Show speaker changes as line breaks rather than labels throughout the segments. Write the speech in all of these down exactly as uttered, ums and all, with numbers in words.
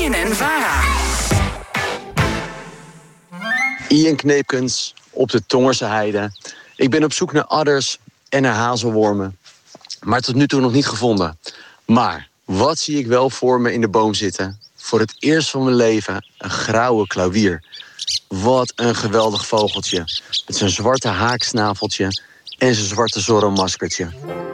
N N Vara.
Ian Kneepkens op de Tongerse heide. Ik ben op zoek naar adders en naar hazelwormen. Maar tot nu toe nog niet gevonden. Maar wat zie ik wel voor me in de boom zitten? Voor het eerst van mijn leven een grauwe klauwier. Wat een geweldig vogeltje. Met zijn zwarte haaksnaveltje en zijn zwarte zorro-maskertje.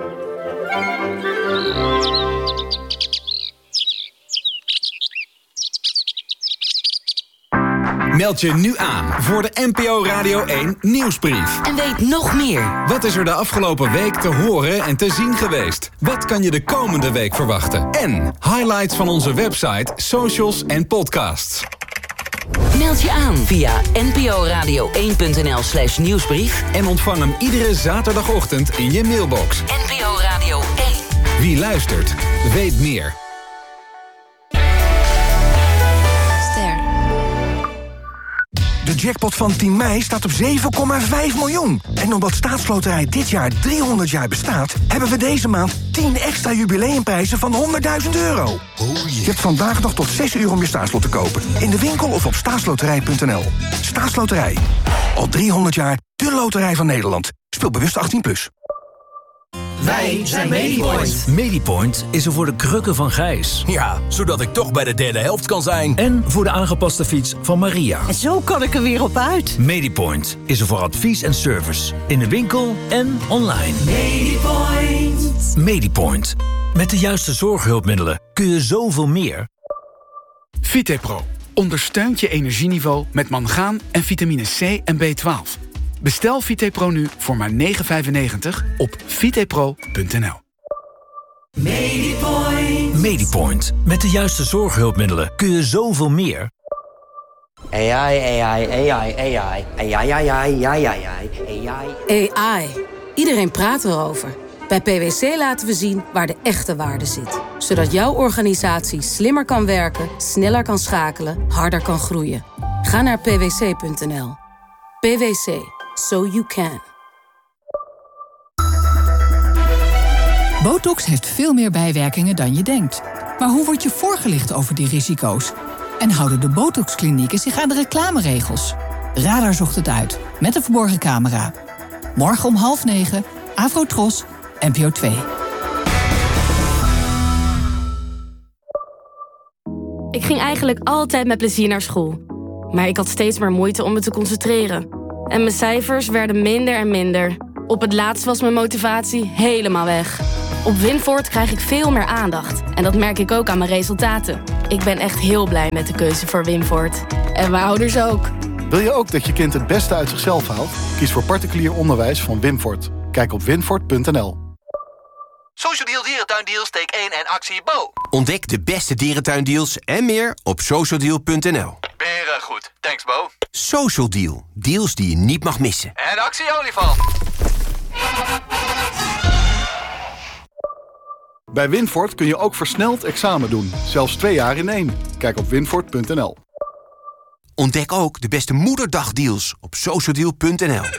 Meld je nu aan voor de N P O Radio één Nieuwsbrief.
En weet nog meer.
Wat is er de afgelopen week te horen en te zien geweest? Wat kan je de komende week verwachten? En highlights van onze website, socials en podcasts.
Meld je aan via nporadio één punt n l slash nieuwsbrief.
En ontvang hem iedere zaterdagochtend in je mailbox.
N P O Radio één.
Wie luistert, weet meer.
De jackpot van tien mei staat op zeven komma vijf miljoen. En omdat Staatsloterij dit jaar driehonderd jaar bestaat... hebben we deze maand tien extra jubileumprijzen van honderdduizend euro. Oh yeah. Je hebt vandaag nog tot zes uur om je staatslot te kopen. In de winkel of op staatsloterij punt n l. Staatsloterij. Al driehonderd jaar de loterij van Nederland. Speel bewust achttien plus.
Wij zijn Medipoint.
Medipoint is er voor de krukken van Gijs.
Ja, zodat ik toch bij de derde helft kan zijn.
En voor de aangepaste fiets van Maria.
En zo kan ik er weer op uit.
Medipoint is er voor advies en service. In de winkel en online.
Medipoint.
Medipoint. Met de juiste zorghulpmiddelen kun je zoveel meer.
Vitepro ondersteunt je energieniveau met mangaan en vitamine C en B twaalf. Bestel Vitepro nu voor maar negen vijfennegentig op vitepro punt n l.
Medipoint.
Medipoint. Met de juiste zorghulpmiddelen kun je zoveel meer.
A I, A I, A I, A I, A I, A I, A I, A I, A I.
A I. Iedereen praat erover. Bij P W C laten we zien waar de echte waarde zit. Zodat jouw organisatie slimmer kan werken, sneller kan schakelen, harder kan groeien. Ga naar p w c punt n l. P W C. So you can.
Botox heeft veel meer bijwerkingen dan je denkt. Maar hoe word je voorgelicht over die risico's? En houden de Botox-klinieken zich aan de reclameregels? Radar zocht het uit, met een verborgen camera. Morgen om half negen, Avrotros, N P O twee.
Ik ging eigenlijk altijd met plezier naar school. Maar ik had steeds meer moeite om me te concentreren. En mijn cijfers werden minder en minder. Op het laatst was mijn motivatie helemaal weg. Op Winvoort krijg ik veel meer aandacht. En dat merk ik ook aan mijn resultaten. Ik ben echt heel blij met de keuze voor Winvoort. En mijn ouders ook.
Wil je ook dat je kind het beste uit zichzelf haalt? Kies voor particulier onderwijs van Winvoort. Kijk op winvoort punt n l.
Social Deal Dierentuindeals, take één en actie Bo.
Ontdek de beste dierentuindeals en meer op social deal punt n l.
Beren goed, thanks Bo.
Social Deal, deals die je niet mag missen.
En actie olifant.
Bij Winvoort kun je ook versneld examen doen. Zelfs twee jaar in één. Kijk op winvoort punt n l.
Ontdek ook de beste moederdagdeals op social deal punt n l.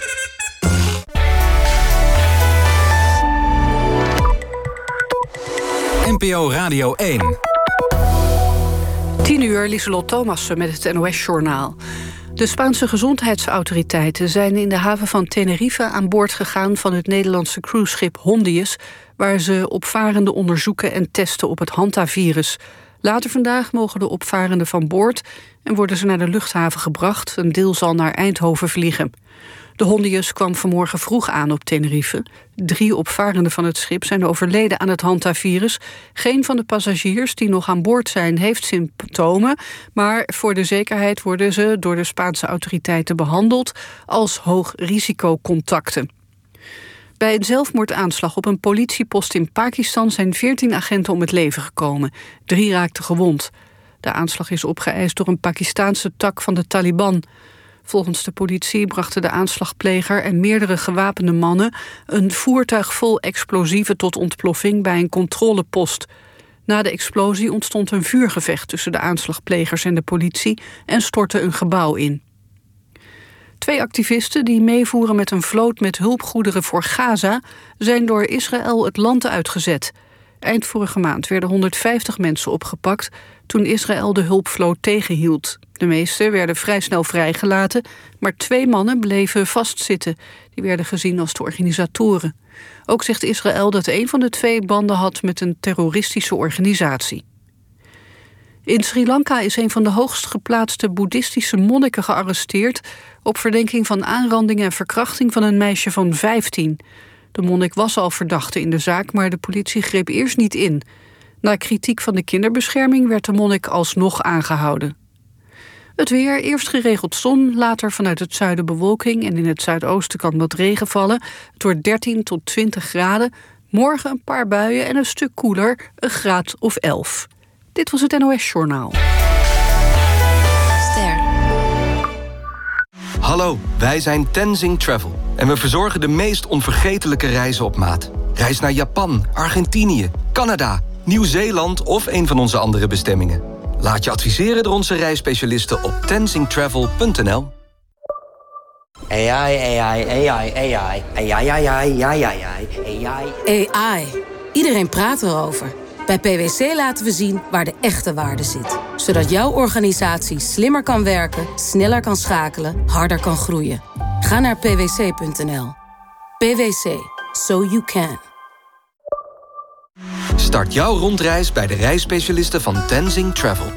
N P O Radio één.
tien uur, Lieselot Thomassen met het N O S-journaal. De Spaanse gezondheidsautoriteiten zijn in de haven van Tenerife aan boord gegaan van het Nederlandse cruiseschip Hondius, waar ze opvarenden onderzoeken en testen op het hantavirus. Later vandaag mogen de opvarenden van boord en worden ze naar de luchthaven gebracht. Een deel zal naar Eindhoven vliegen. De Hondius kwam vanmorgen vroeg aan op Tenerife. Drie opvarenden van het schip zijn overleden aan het hantavirus. Geen van de passagiers die nog aan boord zijn heeft symptomen, maar voor de zekerheid worden ze door de Spaanse autoriteiten behandeld als hoogrisicocontacten. Bij een zelfmoordaanslag op een politiepost in Pakistan zijn veertien agenten om het leven gekomen. Drie raakten gewond. De aanslag is opgeëist door een Pakistaanse tak van de Taliban. Volgens de politie brachten de aanslagpleger en meerdere gewapende mannen een voertuig vol explosieven tot ontploffing bij een controlepost. Na de explosie ontstond een vuurgevecht tussen de aanslagplegers en de politie en stortte een gebouw in. Twee activisten die meevoeren met een vloot met hulpgoederen voor Gaza zijn door Israël het land uitgezet. Eind vorige maand werden honderdvijftig mensen opgepakt toen Israël de hulpvloot tegenhield. De meeste werden vrij snel vrijgelaten, maar twee mannen bleven vastzitten. Die werden gezien als de organisatoren. Ook zegt Israël dat een van de twee banden had met een terroristische organisatie. In Sri Lanka is een van de hoogst geplaatste boeddhistische monniken gearresteerd op verdenking van aanranding en verkrachting van een meisje van vijftien. De monnik was al verdachte in de zaak, maar de politie greep eerst niet in. Na kritiek van de kinderbescherming werd de monnik alsnog aangehouden. Het weer, eerst geregeld zon, later vanuit het zuiden bewolking en in het zuidoosten kan wat regen vallen. Het wordt dertien tot twintig graden. Morgen een paar buien en een stuk koeler, een graad of elf. Dit was het N O S-journaal.
Ster.
Hallo, wij zijn Tenzing Travel. En we verzorgen de meest onvergetelijke reizen op maat. Reis naar Japan, Argentinië, Canada, Nieuw-Zeeland of een van onze andere bestemmingen. Laat je adviseren door onze reisspecialisten op tenzing travel punt n l.
A I, A I, A I, A I, A I, A I, A I, A I, A I.
A I. Iedereen praat erover. Bij P W C laten we zien waar de echte waarde zit. Zodat jouw organisatie slimmer kan werken, sneller kan schakelen, harder kan groeien. Ga naar p w c punt n l. P W C. So you can.
Start jouw rondreis bij de reisspecialisten van Tenzing Travel.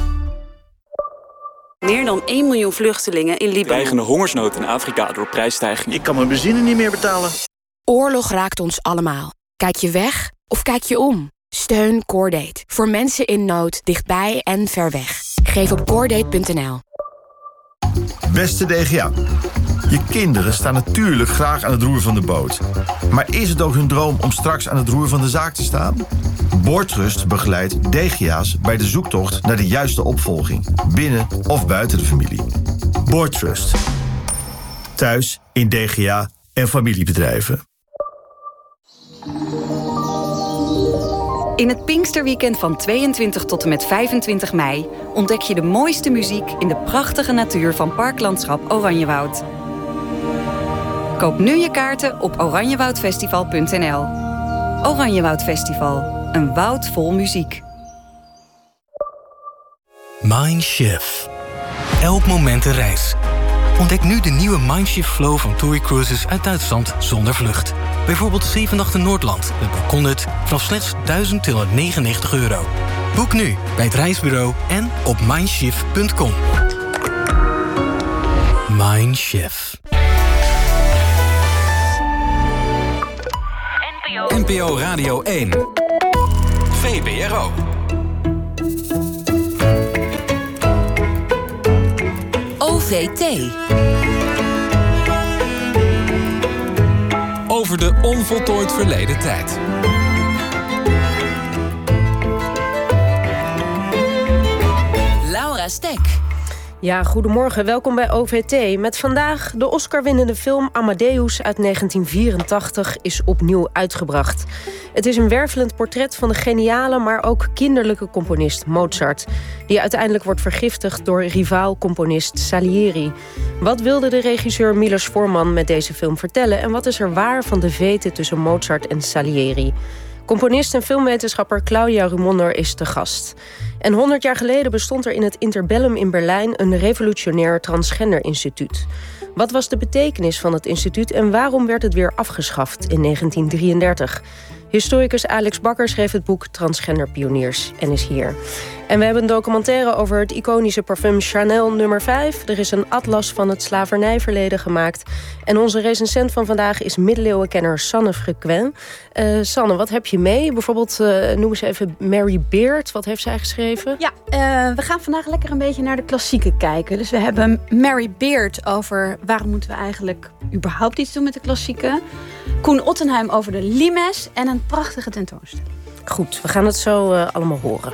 Meer dan één miljoen vluchtelingen in Libanon.
Dreigende hongersnood in Afrika door prijsstijgingen.
Ik kan mijn benzine niet meer betalen.
Oorlog raakt ons allemaal. Kijk je weg of kijk je om? Steun Cordate. Voor mensen in nood, dichtbij en ver weg. Geef op cordate punt n l.
Beste D G A. Je kinderen staan natuurlijk graag aan het roer van de boot. Maar is het ook hun droom om straks aan het roer van de zaak te staan? Boordtrust begeleidt D G A's bij de zoektocht naar de juiste opvolging. Binnen of buiten de familie. Boordtrust. Thuis, in D G A en familiebedrijven.
In het Pinksterweekend van tweeëntwintig tot en met vijfentwintig mei... ontdek je de mooiste muziek in de prachtige natuur van Parklandschap Oranjewoud. Koop nu je kaarten op oranjewoudfestival punt n l. Oranjewoud Festival, een woud vol muziek.
Mindshift. Elk moment een reis. Ontdek nu de nieuwe Mindshift Flow van TUI Cruises uit Duitsland zonder vlucht. Bijvoorbeeld zeven nachten Noordland met balkonhut vanaf slechts duizend tweehonderdnegenennegentig euro. Boek nu bij het reisbureau en op mindshift punt com. Mindshift.
N P O Radio één. V B R O.
O V T.
Over de onvoltooid verleden tijd.
Laura Stek.
Ja, goedemorgen. Welkom bij O V T. Met vandaag de Oscar-winnende film Amadeus uit negentien vierentachtig is opnieuw uitgebracht. Het is een wervelend portret van de geniale, maar ook kinderlijke componist Mozart, die uiteindelijk wordt vergiftigd door rivaal-componist Salieri. Wat wilde de regisseur Milos Forman met deze film vertellen en wat is er waar van de vete tussen Mozart en Salieri? Componist en filmwetenschapper Claudia Rumonder is te gast. En honderd jaar geleden bestond er in het Interbellum in Berlijn een revolutionair transgender-instituut. Wat was de betekenis van het instituut en waarom werd het weer afgeschaft in negentien drieëndertig? Historicus Alex Bakker schreef het boek Transgender Pioniers en is hier. En we hebben een documentaire over het iconische parfum Chanel nummer vijf. Er is een atlas van het slavernijverleden gemaakt. En onze recensent van vandaag is middeleeuwenkenner Sanne Frequin. Uh, Sanne, wat heb je mee? Bijvoorbeeld, uh, noem eens even Mary Beard. Wat heeft zij geschreven?
Ja, uh, we gaan vandaag lekker een beetje naar de klassieken kijken. Dus we hebben Mary Beard over waarom moeten we eigenlijk überhaupt iets doen met de klassieken. Koen Ottenheim over de limes en een prachtige tentoonstelling.
Goed, we gaan het zo uh, allemaal horen.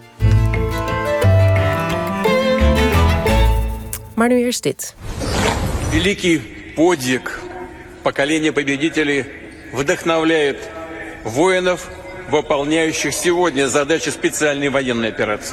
Maar nu eerst dit.
Великий подвиг поколения победителей вдохновляет воинов, выполняющих сегодня задачи специальной военной операции.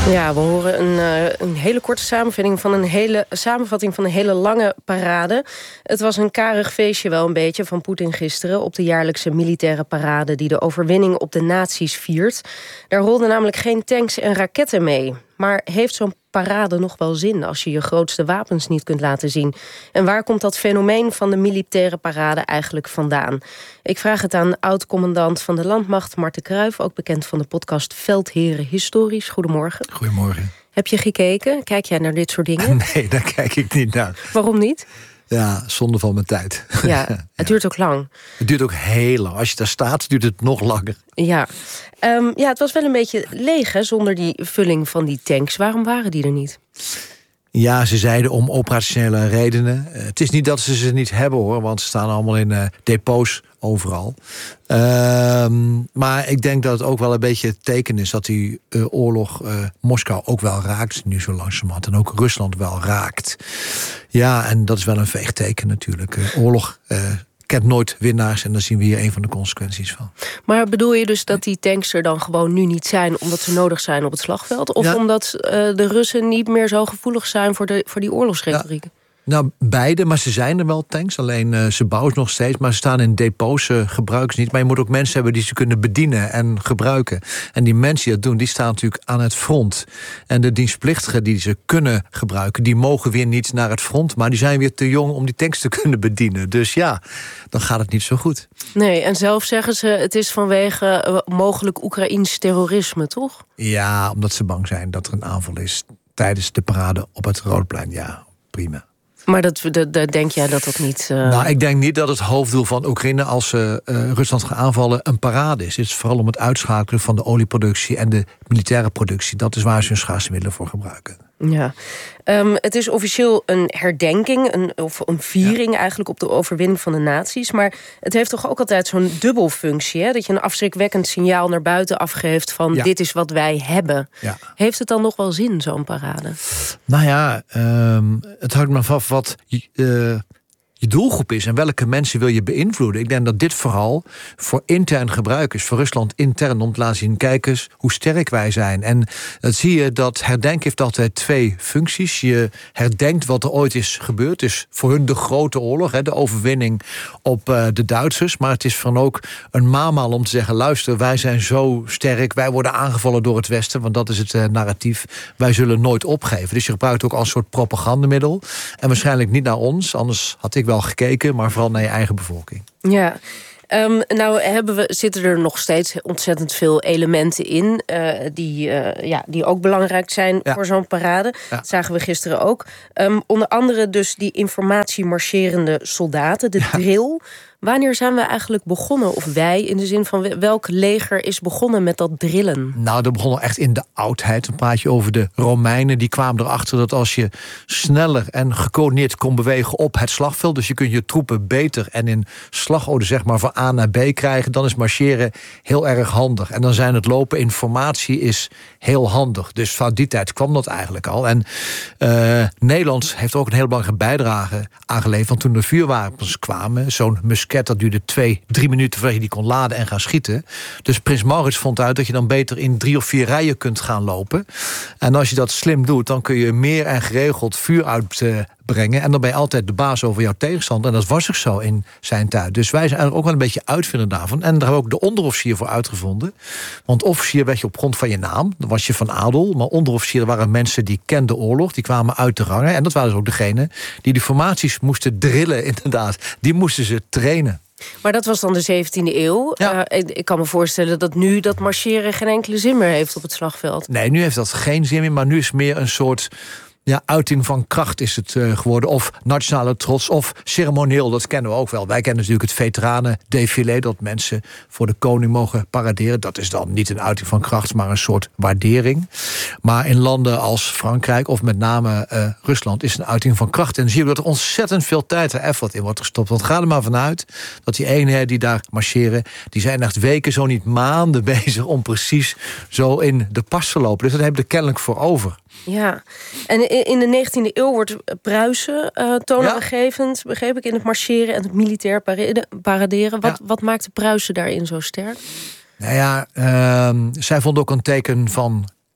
Ja, we horen een, uh, een hele korte samenvatting van een hele, samenvatting van een hele lange parade. Het was een karig feestje wel een beetje van Poetin gisteren op de jaarlijkse militaire parade die de overwinning op de nazi's viert. Daar rolden namelijk geen tanks en raketten mee. Maar heeft zo'n parade nog wel zin als je je grootste wapens niet kunt laten zien? En waar komt dat fenomeen van de militaire parade eigenlijk vandaan? Ik vraag het aan oud-commandant van de Landmacht Marten Kruijf, ook bekend van de podcast Veldheren Historisch. Goedemorgen.
Goedemorgen.
Heb je gekeken? Kijk jij naar dit soort dingen?
Nee, daar kijk ik niet naar.
Waarom niet?
Ja, zonde van mijn tijd.
Ja, het ja. duurt ook lang.
Het duurt ook heel lang. Als je daar staat, duurt het nog langer.
Ja, um, ja het was wel een beetje leeg hè, zonder die vulling van die tanks. Waarom waren die er niet?
Ja, ze zeiden om operationele redenen. Uh, het is niet dat ze ze niet hebben hoor, want ze staan allemaal in uh, depots overal. Uh, maar ik denk dat het ook wel een beetje het teken is dat die uh, oorlog uh, Moskou ook wel raakt, nu zo langzamerhand. En ook Rusland wel raakt. Ja, en dat is wel een veegteken natuurlijk. Uh, oorlog uh, kent nooit winnaars en daar zien we hier een van de consequenties van.
Maar bedoel je dus dat die tanks er dan gewoon nu niet zijn omdat ze nodig zijn op het slagveld? Of ja. omdat uh, de Russen niet meer zo gevoelig zijn voor, de, voor die oorlogsretoriek? Ja.
Nou, beide, maar ze zijn er wel tanks. Alleen uh, ze bouwen ze nog steeds, maar ze staan in depots, ze gebruiken ze niet. Maar je moet ook mensen hebben die ze kunnen bedienen en gebruiken. En die mensen die dat doen, die staan natuurlijk aan het front. En de dienstplichtigen die ze kunnen gebruiken, die mogen weer niet naar het front, maar die zijn weer te jong om die tanks te kunnen bedienen. Dus ja, dan gaat het niet zo goed.
Nee, en zelf zeggen ze, het is vanwege uh, mogelijk Oekraïns terrorisme, toch?
Ja, omdat ze bang zijn dat er een aanval is tijdens de parade op het Roodplein. Ja, prima.
Maar dat, dat, dat denk jij dat dat niet... Uh...
Nou, ik denk niet dat het hoofddoel van Oekraïne als ze uh, Rusland gaan aanvallen een parade is. Het is vooral om het uitschakelen van de olieproductie en de militaire productie. Dat is waar ze hun schaarse middelen voor gebruiken.
Ja, um, het is officieel een herdenking, een, of een viering ja. eigenlijk op de overwinning van de nazi's. Maar het heeft toch ook altijd zo'n dubbelfunctie, hè? Dat je een afschrikwekkend signaal naar buiten afgeeft van ja. dit is wat wij hebben. Ja. Heeft het dan nog wel zin, zo'n parade?
Nou ja, um, het hangt maar af wat Uh, je doelgroep is en welke mensen wil je beïnvloeden. Ik denk dat dit vooral voor intern gebruik is, voor Rusland intern, om te laten zien, kijk eens hoe sterk wij zijn. En dat zie je, dat herdenken heeft altijd twee functies. Je herdenkt wat er ooit is gebeurd. Het is voor hun de grote oorlog, de overwinning op uh, de Duitsers. Maar het is van ook een maanmaal om te zeggen, luister, wij zijn zo sterk, wij worden aangevallen door het Westen, want dat is het uh, narratief. Wij zullen nooit opgeven. Dus je gebruikt ook als een soort propagandamiddel. En waarschijnlijk niet naar ons, anders had ik wel gekeken, maar vooral naar je eigen bevolking.
Ja, um, nou hebben we, zitten er nog steeds ontzettend veel elementen in Uh, die, uh, ja, die ook belangrijk zijn ja. voor zo'n parade. Ja. Dat zagen we gisteren ook. Um, onder andere dus die informatiemarcherende soldaten, de ja. drill. Wanneer zijn we eigenlijk begonnen? Of wij, in de zin van welk leger is begonnen met dat drillen?
Nou, dat begon echt in de oudheid. Dan praat je over de Romeinen. Die kwamen erachter dat als je sneller en gecoördineerd kon bewegen op het slagveld, dus je kunt je troepen beter en in slagorde zeg maar van A naar B krijgen, dan is marcheren heel erg handig. En dan zijn het lopen, informatie is heel handig. Dus van die tijd kwam dat eigenlijk al. En uh, Nederland heeft ook een heel belangrijke bijdrage aangeleverd. Want toen de vuurwapens kwamen, zo'n musket, dat duurde twee, drie minuten voordat je die kon laden en gaan schieten. Dus Prins Maurits vond uit dat je dan beter in drie of vier rijen kunt gaan lopen. En als je dat slim doet, dan kun je meer en geregeld vuur uitbrengen. En dan ben je altijd de baas over jouw tegenstander. En dat was ook zo in zijn tijd. Dus wij zijn eigenlijk ook wel een beetje uitvinder daarvan. En daar hebben we ook de onderofficier voor uitgevonden. Want officier werd je op grond van je naam. Dan was je van adel. Maar onderofficieren waren mensen die kenden oorlog. Die kwamen uit de rangen. En dat waren dus ook degenen die die formaties moesten drillen, inderdaad. Die moesten ze trainen.
Maar dat was dan de zeventiende eeuw. Ja. Uh, ik kan me voorstellen dat nu dat marcheren geen enkele zin meer heeft op het slagveld.
Nee, nu heeft dat geen zin meer. Maar nu is het meer een soort ja, uiting van kracht is het uh, geworden. Of nationale trots, of ceremonieel, dat kennen we ook wel. Wij kennen natuurlijk het veteranendefilé, dat mensen voor de koning mogen paraderen. Dat is dan niet een uiting van kracht, maar een soort waardering. Maar in landen als Frankrijk, of met name uh, Rusland, is het een uiting van kracht. En dan zie je dat er ontzettend veel tijd en effort in wordt gestopt. Want ga er maar vanuit dat die eenheden die daar marcheren, die zijn echt weken, zo niet maanden bezig om precies zo in de pas te lopen. Dus dat hebben we er kennelijk voor over.
Ja, en in de negentiende eeuw wordt Pruisen uh, toonaangevend, ja. begreep ik, in het marcheren en het militair paraderen. Wat, ja. wat maakte Pruisen daarin zo sterk?
Nou ja, uh, zij vond ook een teken van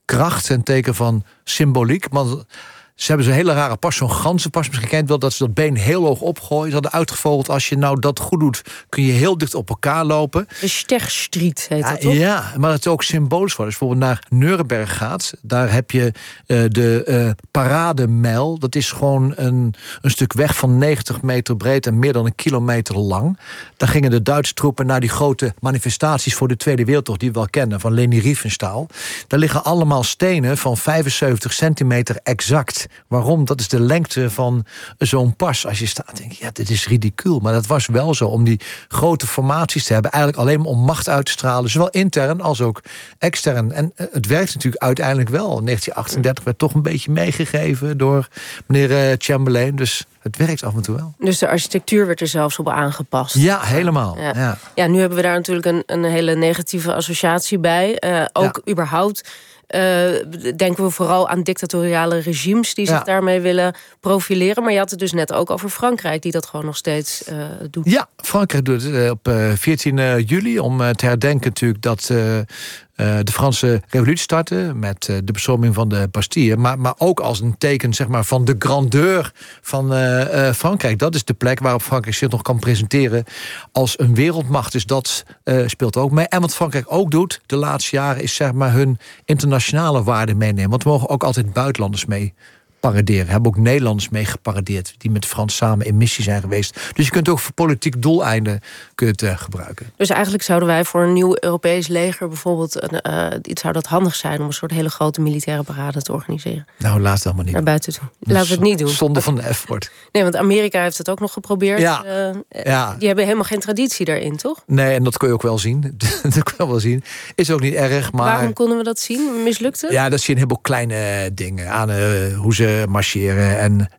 kracht, een teken van symboliek. Want ze hebben zo'n hele rare pas, zo'n ganzenpas. Misschien kent wel dat ze dat been heel hoog opgooien. Ze hadden uitgevogeld, als je nou dat goed doet, kun je heel dicht op elkaar lopen.
De Stechstriet heet
ja,
dat, toch?
Ja, maar het is ook symbolisch voor. Als je bijvoorbeeld naar Nuremberg gaat, daar heb je uh, de uh, parademijl. Dat is gewoon een, een stuk weg van negentig meter breed en meer dan een kilometer lang. Daar gingen de Duitse troepen naar die grote manifestaties voor de Tweede Wereldoorlog, die we wel kennen, van Leni Riefenstahl. Daar liggen allemaal stenen van vijfenzeventig centimeter exact. Waarom? Dat is de lengte van zo'n pas. Als je staat, denk je, ja, dit is ridicuul. Maar dat was wel zo, om die grote formaties te hebben, eigenlijk alleen maar om macht uit te stralen, zowel intern als ook extern. En het werkt natuurlijk uiteindelijk wel. In negentien achtendertig werd toch een beetje meegegeven door meneer Chamberlain. Dus het werkt af en toe wel.
Dus de architectuur werd er zelfs op aangepast.
Ja, helemaal.
Ja,
ja.
ja nu hebben we daar natuurlijk een, een hele negatieve associatie bij. Uh, ook ja. überhaupt uh, denken we vooral aan dictatoriale regimes die zich ja. daarmee willen profileren. Maar je had het dus net ook over Frankrijk, die dat gewoon nog steeds uh, doet.
Ja, Frankrijk doet het op uh, veertien juli om uh, te herdenken natuurlijk dat Uh, Uh, de Franse revolutie starten met uh, de bestorming van de Bastille. Maar, maar ook als een teken, zeg maar, van de grandeur van uh, uh, Frankrijk. Dat is de plek waarop Frankrijk zich nog kan presenteren als een wereldmacht. Dus dat uh, speelt ook mee. En wat Frankrijk ook doet de laatste jaren is, zeg maar, hun internationale waarden meenemen. Want we mogen ook altijd buitenlanders mee paraderen. Hebben ook Nederlanders mee geparadeerd die met Frans samen in missie zijn geweest. Dus je kunt ook voor politiek doeleinden kun je het, uh, gebruiken.
Dus eigenlijk zouden wij voor een nieuw Europees leger bijvoorbeeld uh, iets zou dat handig zijn om een soort hele grote militaire parade te organiseren.
Nou, laat het allemaal niet.
Naar buiten toe. Laten we het niet doen.
Zonde van de effort.
Nee, want Amerika heeft het ook nog geprobeerd.
Ja.
Uh,
ja.
Die hebben helemaal geen traditie daarin, toch?
Nee, en dat kun je ook wel zien. dat kun je wel zien. Is ook niet erg, maar
waarom konden we dat zien? Mislukte?
Ja, dat zie je in heel veel kleine dingen aan uh, hoe ze marcheren en uh,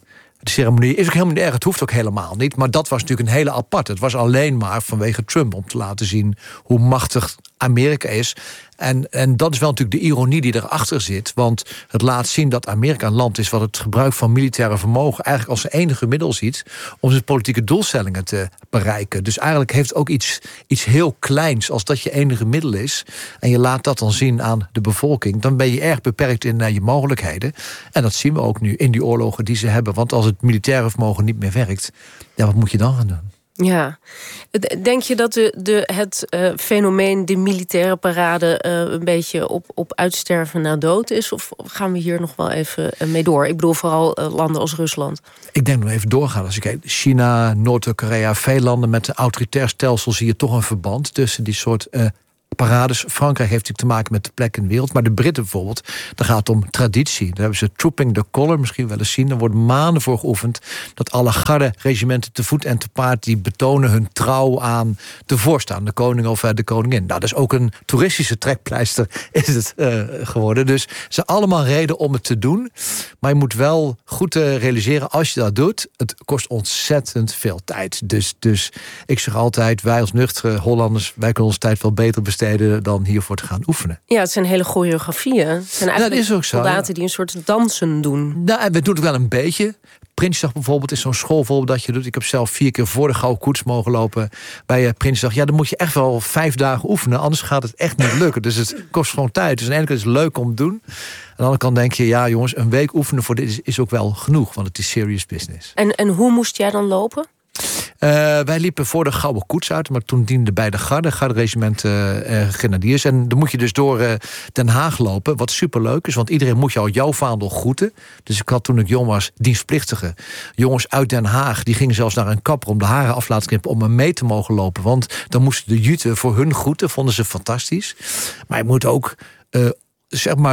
de ceremonie is ook helemaal niet erg. Het hoeft ook helemaal niet. Maar dat was natuurlijk een hele aparte. Het was alleen maar vanwege Trump om te laten zien hoe machtig Amerika is. En, en dat is wel natuurlijk de ironie die erachter zit. Want het laat zien dat Amerika een land is wat het gebruik van militaire vermogen eigenlijk als zijn enige middel ziet om zijn politieke doelstellingen te bereiken. Dus eigenlijk heeft het ook iets, iets heel kleins als dat je enige middel is. En je laat dat dan zien aan de bevolking. Dan ben je erg beperkt in uh, je mogelijkheden. En dat zien we ook nu in die oorlogen die ze hebben. Want als het militaire vermogen niet meer werkt, ja, wat moet je dan gaan doen?
Ja. Denk je dat de, de, het uh, fenomeen de militaire parade uh, een beetje op, op uitsterven na dood is? Of gaan we hier nog wel even uh, mee door? Ik bedoel vooral uh, landen als Rusland.
Ik denk nog even doorgaan. Als ik kijk, China, Noord-Korea, veel landen met een autoritair stelsel zie je toch een verband tussen die soort Uh, parades. Frankrijk heeft natuurlijk te maken met de plek in de wereld. Maar de Britten bijvoorbeeld, daar gaat het om traditie. Daar hebben ze Trooping the Colour, misschien wel eens zien. Er worden maanden voor geoefend dat alle garde-regimenten te voet en te paard die betonen hun trouw aan de voorstaande koning of de koningin. Nou, dat is ook een toeristische trekpleister is het uh, geworden. Dus ze zijn allemaal reden om het te doen. Maar je moet wel goed uh, realiseren, als je dat doet, het kost ontzettend veel tijd. Dus, dus ik zeg altijd, wij als nuchtere Hollanders, wij kunnen onze tijd wel beter besteden dan hiervoor te gaan oefenen.
Ja, het zijn hele choreografieën. Het zijn eigenlijk
dat is ook zo,
soldaten
ja.
die een soort dansen doen.
Nou, en we doen het wel een beetje. Prinsdag bijvoorbeeld is zo'n schoolvoorbeeld dat je doet. Ik heb zelf vier keer voor de Gouden Koets mogen lopen bij uh, Prinsdag. Ja, dan moet je echt wel vijf dagen oefenen. Anders gaat het echt niet lukken. Dus het kost gewoon tijd. Dus aan de ene kant is het leuk om te doen. Aan de andere kant denk je, ja jongens, een week oefenen voor dit is, is ook wel genoeg. Want het is serious business.
En, en hoe moest jij dan lopen?
Uh, wij liepen voor de Gouden Koets uit, maar toen diende bij de garde, garde-regiment uh, uh, grenadiers. En dan moet je dus door uh, Den Haag lopen, wat superleuk is, want iedereen moet jou jouw vaandel groeten. Dus ik had toen ik jong was dienstplichtige jongens uit Den Haag, die gingen zelfs naar een kapper om de haren af te laten knippen om me mee te mogen lopen. Want dan moesten de juten voor hun groeten, vonden ze fantastisch. Maar je moet ook, uh, zeg maar,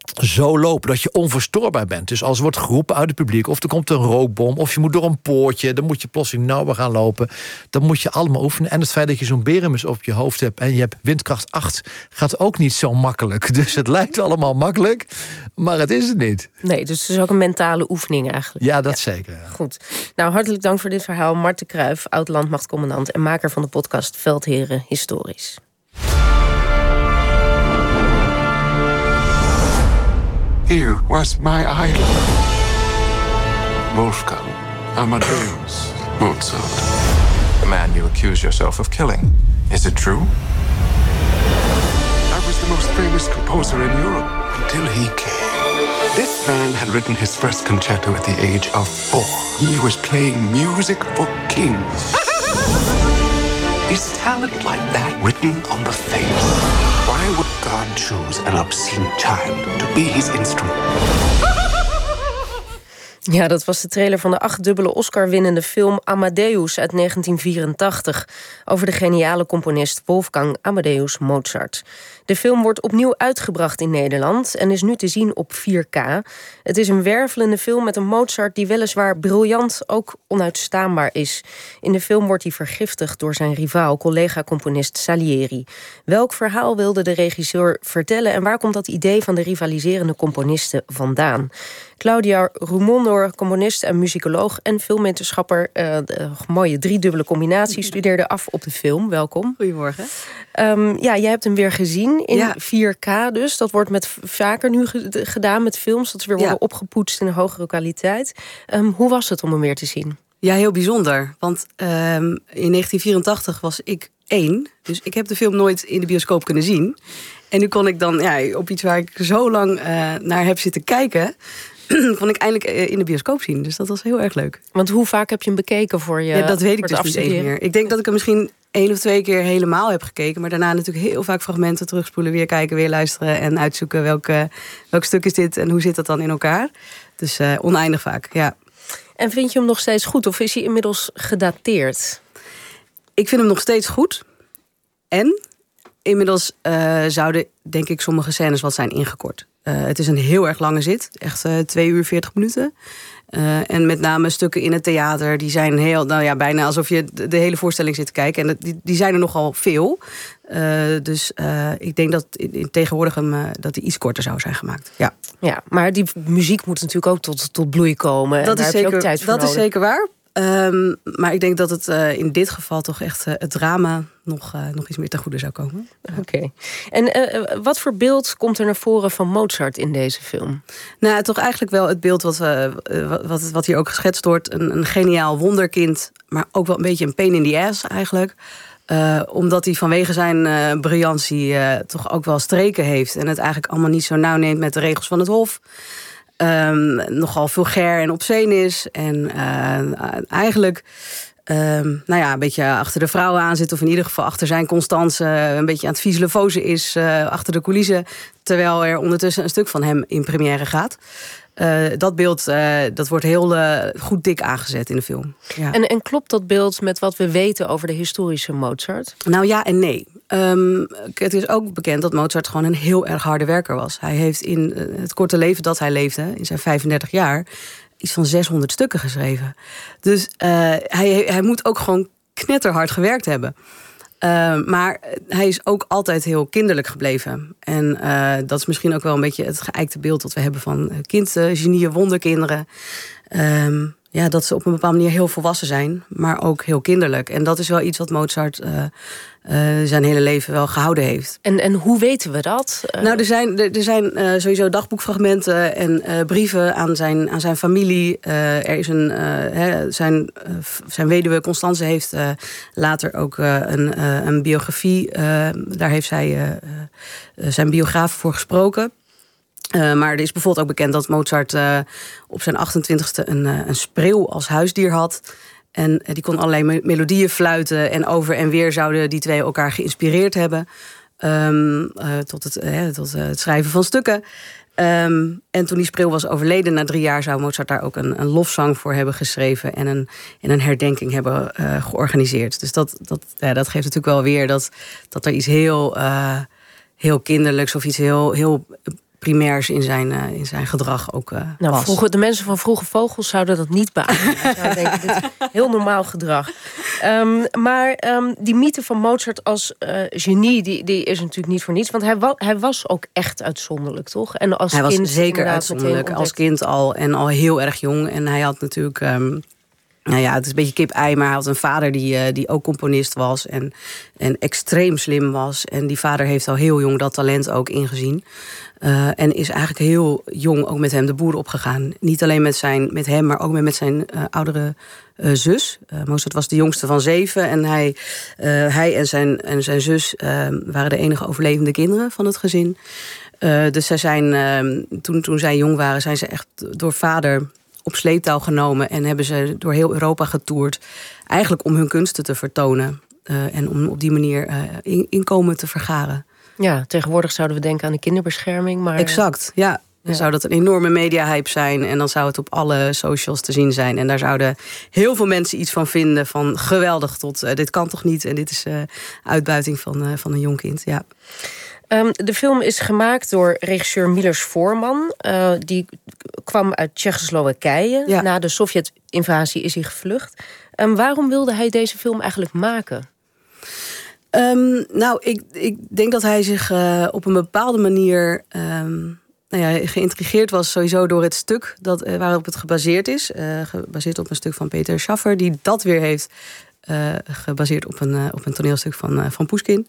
zo lopen dat je onverstoorbaar bent. Dus als er wordt geroepen uit het publiek, of er komt een rookbom, of je moet door een poortje, dan moet je plotseling nauwer gaan lopen. Dan moet je allemaal oefenen. En het feit dat je zo'n berenmus op je hoofd hebt en je hebt windkracht acht, gaat ook niet zo makkelijk. Dus het lijkt allemaal makkelijk, maar het is het niet.
Nee, dus het is ook een mentale oefening eigenlijk.
Ja, dat
ja.
zeker. Ja.
Goed. Nou, hartelijk dank voor dit verhaal. Marten Kruijf, oud-landmachtcommandant en maker van de podcast Veldheren Historisch.
Here was my idol. Wolfgang Amadeus Mozart. The man you accuse yourself of killing. Is it true? I was the most famous composer in Europe. till he came. This man had written his first concerto at the age of four. He was playing music for kings. Is talent like that written on the face? Why would God choose an obscene child to be his instrument?
Ja, dat was de trailer van de achtdubbele Oscar-winnende film Amadeus uit negentien vierentachtig... over de geniale componist Wolfgang Amadeus Mozart. De film wordt opnieuw uitgebracht in Nederland en is nu te zien op vier K. Het is een wervelende film met een Mozart die weliswaar briljant ook onuitstaanbaar is. In de film wordt hij vergiftigd door zijn rivaal, collega-componist Salieri. Welk verhaal wilde de regisseur vertellen en waar komt dat idee van de rivaliserende componisten vandaan? Claudia Roumondor, componist en muzikoloog en filmwetenschapper. Uh, de mooie driedubbele combinatie, studeerde af op de film. Welkom.
Goedemorgen.
Um, ja, jij hebt hem weer gezien in
ja.
vier K dus. Dat wordt met vaker nu ge- gedaan met films. Dat ze weer worden
ja.
opgepoetst in een hogere kwaliteit. Um, hoe was het om hem weer te zien?
Ja, heel bijzonder. Want um, in negentien vierentachtig was ik één. Dus ik heb de film nooit in de bioscoop kunnen zien. En nu kon ik dan ja, op iets waar ik zo lang uh, naar heb zitten kijken... kon ik eindelijk in de bioscoop zien. Dus dat was heel erg leuk.
Want hoe vaak heb je hem bekeken voor je?
Ja, dat weet ik dus niet eens meer. Ik denk dat ik hem misschien één of twee keer helemaal heb gekeken. Maar daarna natuurlijk heel vaak fragmenten terugspoelen, weer kijken, weer luisteren en uitzoeken welke, welk stuk is dit en hoe zit dat dan in elkaar. Dus uh, oneindig vaak, ja.
En vind je hem nog steeds goed of is hij inmiddels gedateerd?
Ik vind hem nog steeds goed. En inmiddels uh, zouden, denk ik, sommige scènes wat zijn ingekort. Uh, het is een heel erg lange zit. Echt uh, twee uur, veertig minuten. Uh, en met name stukken in het theater. Die zijn heel, nou ja, bijna alsof je de, de hele voorstelling zit te kijken. En die, die zijn er nogal veel. Uh, dus uh, ik denk dat in, in tegenwoordig hem, uh, dat die iets korter zou zijn gemaakt. Ja,
ja, maar die muziek moet natuurlijk ook tot, tot bloei komen.
Dat,
en
is,
daar
zeker,
heb je ook tijd voor
dat is zeker waar. Um, maar ik denk dat het uh, in dit geval toch echt uh, het drama nog, uh, nog iets meer ten goede zou komen.
Oké. Okay. En uh, wat voor beeld komt er naar voren van Mozart in deze film?
Nou, toch eigenlijk wel het beeld wat, we, uh, wat, wat hier ook geschetst wordt. Een, een geniaal wonderkind, maar ook wel een beetje een pain in the ass eigenlijk. Uh, omdat hij vanwege zijn uh, briljantie uh, toch ook wel streken heeft. En het eigenlijk allemaal niet zo nauw neemt met de regels van het Hof. Um, nogal vulgair en obscene is. En uh, eigenlijk um, nou ja, een beetje achter de vrouwen aan zit. Of in ieder geval achter zijn Constance een beetje aan het vieslevozen is. Uh, achter de coulissen. Terwijl er ondertussen een stuk van hem in première gaat. Uh, dat beeld uh, dat wordt heel uh, goed dik aangezet in de film. Ja.
En, en klopt dat beeld met wat we weten over de historische Mozart?
Nou ja en nee. Um, het is ook bekend dat Mozart gewoon een heel erg harde werker was. Hij heeft in het korte leven dat hij leefde, in zijn vijfendertig jaar... iets van zeshonderd stukken geschreven. Dus uh, hij, hij moet ook gewoon knetterhard gewerkt hebben. Uh, maar hij is ook altijd heel kinderlijk gebleven. En uh, dat is misschien ook wel een beetje het geëikte beeld dat we hebben van kindgenieën, wonderkinderen. Um, ja, dat ze op een bepaalde manier heel volwassen zijn, maar ook heel kinderlijk. En dat is wel iets wat Mozart uh, uh, zijn hele leven wel gehouden heeft.
En, en hoe weten we dat? Uh...
Nou, er zijn, er, er zijn uh, sowieso dagboekfragmenten en uh, brieven aan zijn, aan zijn familie. Uh, er is een, uh, he, zijn, uh, zijn weduwe Constance heeft uh, later ook uh, een, uh, een biografie. Uh, daar heeft zij uh, uh, zijn biograaf voor gesproken. Uh, maar er is bijvoorbeeld ook bekend dat Mozart uh, op zijn achtentwintigste een, uh, een spreeuw als huisdier had. En uh, die kon allerlei me- melodieën fluiten. En over en weer zouden die twee elkaar geïnspireerd hebben. Um, uh, tot het, uh, tot uh, het schrijven van stukken. Um, en toen die spreeuw was overleden, na drie jaar zou Mozart daar ook een, een lofzang voor hebben geschreven. En een, en een herdenking hebben uh, georganiseerd. Dus dat, dat, ja, dat geeft natuurlijk wel weer dat, dat er iets heel, uh, heel kinderlijks of iets heel... heel primairs in zijn, uh, in zijn gedrag ook uh,
nou,
was.
Vroeger, de mensen van Vroege Vogels zouden dat niet beamen. Ze zouden denken, dit is heel normaal gedrag. Um, maar um, die mythe van Mozart als uh, genie, die, die is natuurlijk niet voor niets. Want hij, wa- hij was ook echt uitzonderlijk, toch? En als
hij
kind
was zeker uitzonderlijk, als kind al en al heel erg jong. En hij had natuurlijk... Um, Nou ja, het is een beetje kip-ei, maar hij had een vader die, uh, die ook componist was en, en extreem slim was. En die vader heeft al heel jong dat talent ook ingezien. Uh, en is eigenlijk heel jong ook met hem de boer opgegaan. Niet alleen met, zijn, met hem, maar ook met zijn uh, oudere uh, zus. Uh, Mozart was de jongste van zeven. En hij, uh, hij en, zijn, en zijn zus uh, waren de enige overlevende kinderen van het gezin. Uh, dus zij zijn, uh, toen, toen zij jong waren, zijn ze echt door vader op sleeptouw genomen en hebben ze door heel Europa getoerd. Eigenlijk om hun kunsten te vertonen. Uh, en om op die manier uh, in, inkomen te vergaren.
Ja, tegenwoordig zouden we denken aan de kinderbescherming. Maar...
Exact, ja. Dan ja. zou dat een enorme media-hype zijn. En dan zou het op alle socials te zien zijn. En daar zouden heel veel mensen iets van vinden. Van geweldig tot uh, dit kan toch niet. En dit is uh, uitbuiting van, uh, van een jong kind. Ja.
Um, de film is gemaakt door regisseur Milos Forman. Uh, die kwam uit Tsjechoslowakije. Ja. Na de Sovjet-invasie is hij gevlucht. Um, waarom wilde hij deze film eigenlijk maken?
Um, nou, ik, ik denk dat hij zich uh, op een bepaalde manier... Um, nou ja, geïntrigeerd was sowieso door het stuk dat, uh, waarop het gebaseerd is. Uh, gebaseerd op een stuk van Peter Schaffer, die dat weer heeft uh, gebaseerd op een, uh, op een toneelstuk van, uh, van Pushkin.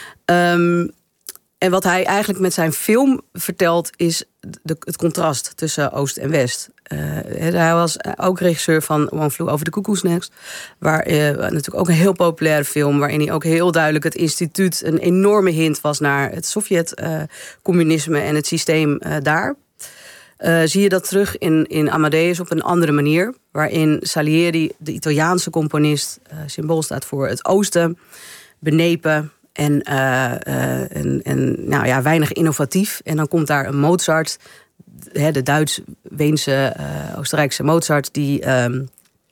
Um, en wat hij eigenlijk met zijn film vertelt, is de, het contrast tussen Oost en West. Uh, hij was ook regisseur van One Flew Over the Cuckoo's Nest. Waar uh, natuurlijk ook een heel populaire film, waarin hij ook heel duidelijk het instituut een enorme hint was naar het Sovjet-communisme uh, en het systeem uh, daar. Uh, zie je dat terug in, in Amadeus op een andere manier, waarin Salieri, de Italiaanse componist, uh, symbool staat voor het Oosten, benepen. En, uh, uh, en, en nou ja, weinig innovatief. En dan komt daar een Mozart, hè, de Duits-Weense, uh, Oostenrijkse Mozart, die um,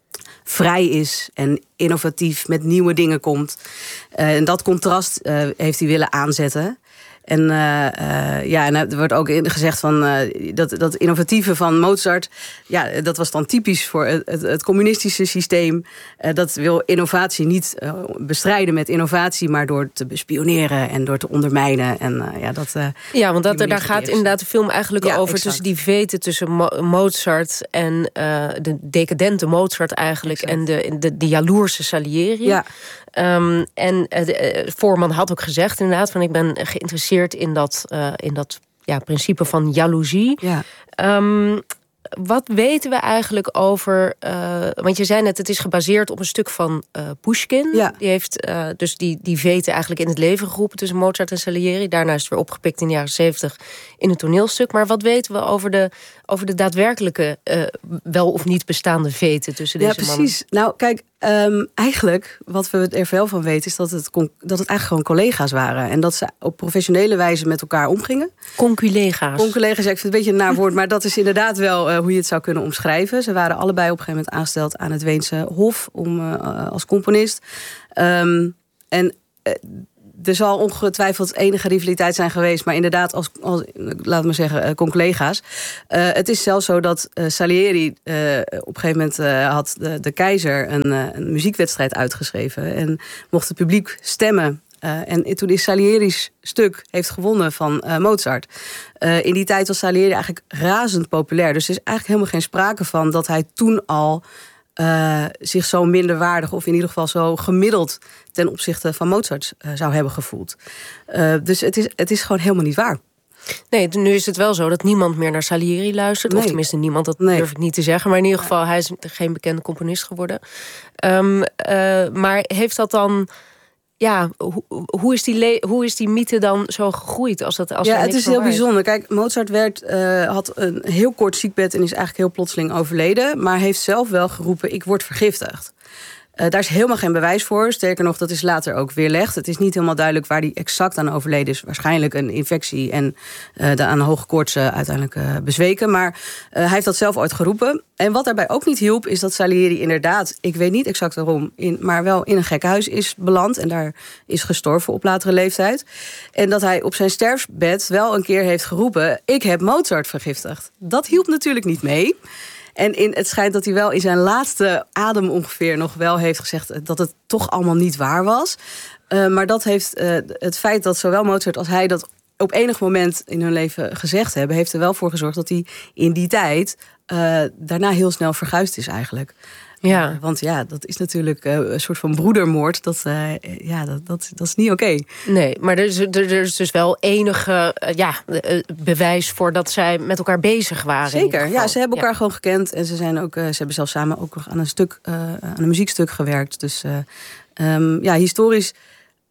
vrij is en innovatief met nieuwe dingen komt. Uh, en dat contrast uh, heeft hij willen aanzetten. En, uh, uh, ja, en er wordt ook gezegd van uh, dat, dat innovatieve van Mozart, ja, dat was dan typisch voor het, het, het communistische systeem. Uh, dat wil innovatie niet uh, bestrijden met innovatie, maar door te bespioneren en door te ondermijnen. En, uh, ja, dat, uh,
ja, want dat, daar gaat inderdaad de film eigenlijk ja, over, exact. Tussen die veten tussen Mo- Mozart en uh, de decadente Mozart eigenlijk, exact. En de, de, de jaloerse Salieri. Ja. Um, en uh, de, uh, Voorman had ook gezegd inderdaad van ik ben geïnteresseerd in dat, uh, in dat ja, principe van jaloezie. Ja. Um, wat weten we eigenlijk over... Uh, want je zei net, het is gebaseerd op een stuk van uh, Pushkin. Ja. Die heeft uh, dus die, die veten eigenlijk in het leven geroepen tussen Mozart en Salieri. Daarna is het weer opgepikt in de jaren zeventig in een toneelstuk. Maar wat weten we over de, over de daadwerkelijke uh, wel of niet bestaande veten tussen deze mannen? Ja, precies.
Mannen? Nou, kijk, um, eigenlijk wat we er veel van weten is dat het, dat het eigenlijk gewoon collega's waren. En dat ze op professionele wijze met elkaar omgingen.
Conculega's.
Conculega's, ik vind het een beetje een naar woord, maar dat is inderdaad wel uh, hoe je het zou kunnen omschrijven. Ze waren allebei op een gegeven moment aangesteld aan het Weense Hof om, uh, als componist. Um, en uh, er zal ongetwijfeld enige rivaliteit zijn geweest, maar inderdaad als, als laat maar zeggen, uh, conculega's. Uh, het is zelfs zo dat uh, Salieri uh, op een gegeven moment uh, had de, de keizer een, uh, een muziekwedstrijd uitgeschreven en mocht het publiek stemmen. Uh, en toen is Salieri's stuk heeft gewonnen van uh, Mozart. Uh, in die tijd was Salieri eigenlijk razend populair. Dus er is eigenlijk helemaal geen sprake van dat hij toen al uh, zich zo minderwaardig, of in ieder geval zo gemiddeld ten opzichte van Mozart uh, zou hebben gevoeld. Uh, dus het is, het is gewoon helemaal niet waar.
Nee, nu is het wel zo dat niemand meer naar Salieri luistert. Nee. Of tenminste niemand, dat nee. durf ik niet te zeggen. Maar in ieder geval, hij is geen bekende componist geworden. Um, uh, maar heeft dat dan... Ja, hoe, hoe, is die le- hoe is die mythe dan zo gegroeid? Als dat, als
ja, het is heel bijzonder. Kijk, Mozart werd, uh, had een heel kort ziekbed en is eigenlijk heel plotseling overleden. Maar heeft zelf wel geroepen, ik word vergiftigd. Uh, daar is helemaal geen bewijs voor. Sterker nog, dat is later ook weerlegd. Het is niet helemaal duidelijk waar hij exact aan overleden is. Waarschijnlijk een infectie en uh, de aan de hoge koorts uh, uiteindelijk uh, bezweken. Maar uh, hij heeft dat zelf ooit geroepen. En wat daarbij ook niet hielp, is dat Salieri inderdaad, ik weet niet exact waarom, in, maar wel in een gekkenhuis is beland. En daar is gestorven op latere leeftijd. En dat hij op zijn sterfbed wel een keer heeft geroepen, ik heb Mozart vergiftigd. Dat hielp natuurlijk niet mee. En in, het schijnt dat hij wel in zijn laatste adem ongeveer nog wel heeft gezegd dat het toch allemaal niet waar was. Uh, maar dat heeft uh, het feit dat zowel Mozart als hij dat op enig moment in hun leven gezegd hebben, heeft er wel voor gezorgd dat hij in die tijd uh, daarna heel snel verguisd is eigenlijk. Ja. Uh, want ja, dat is natuurlijk uh, een soort van broedermoord. Dat, uh, ja, dat, dat, dat is niet oké. Okay.
Nee, maar er is, er is dus wel enige uh, ja, uh, bewijs voor dat zij met elkaar bezig waren.
Zeker, ja, ze hebben elkaar ja. gewoon gekend. En ze, zijn ook, uh, ze hebben zelfs samen ook nog aan een, stuk, uh, aan een muziekstuk gewerkt. Dus uh, um, ja, historisch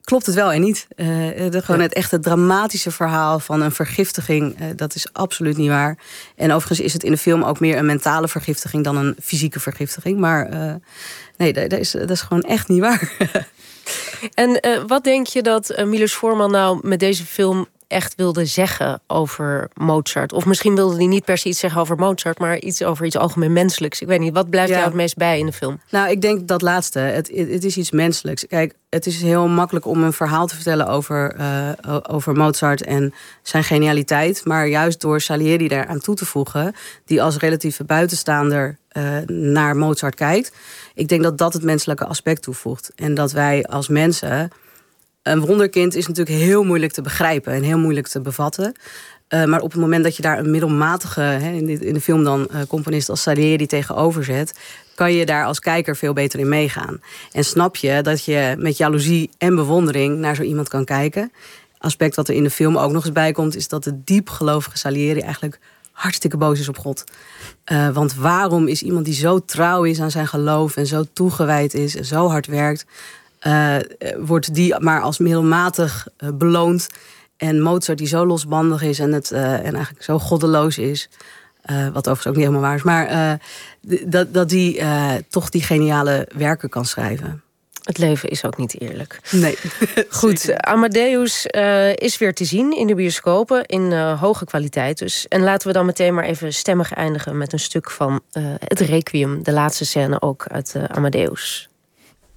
klopt het wel en niet. Uh, de, gewoon het echte dramatische verhaal van een vergiftiging, uh, dat is absoluut niet waar. En overigens is het in de film ook meer een mentale vergiftiging dan een fysieke vergiftiging. Maar uh, nee, dat is, dat is gewoon echt niet waar.
En uh, wat denk je dat uh, Milos Forman nou met deze film echt wilde zeggen over Mozart? Of misschien wilde hij niet per se iets zeggen over Mozart, maar iets over iets algemeen menselijks. Ik weet niet, wat blijft ja. jou het meest bij in de film?
Nou, ik denk dat laatste. Het, het is iets menselijks. Kijk, het is heel makkelijk om een verhaal te vertellen over, uh, over Mozart en zijn genialiteit. Maar juist door Salieri daar aan toe te voegen, die als relatieve buitenstaander uh, naar Mozart kijkt, ik denk dat dat het menselijke aspect toevoegt. En dat wij als mensen, een wonderkind is natuurlijk heel moeilijk te begrijpen en heel moeilijk te bevatten. Uh, maar op het moment dat je daar een middelmatige, hè, in, de, in de film dan, uh, componist als Salieri tegenover zet, kan je daar als kijker veel beter in meegaan. En snap je dat je met jaloezie en bewondering naar zo iemand kan kijken. Aspect wat er in de film ook nog eens bij komt, is dat de diepgelovige Salieri eigenlijk hartstikke boos is op God. Uh, want waarom is iemand die zo trouw is aan zijn geloof en zo toegewijd is en zo hard werkt, Uh, wordt die maar als middelmatig uh, beloond. En Mozart die zo losbandig is en, het, uh, en eigenlijk zo goddeloos is, uh, wat overigens ook niet helemaal waar is, maar uh, dat, dat die uh, toch die geniale werken kan schrijven.
Het leven is ook niet eerlijk.
Nee.
Goed, Amadeus uh, is weer te zien in de bioscopen in uh, hoge kwaliteit dus. En laten we dan meteen maar even stemmig eindigen met een stuk van uh, het Requiem, de laatste scène ook uit uh, Amadeus.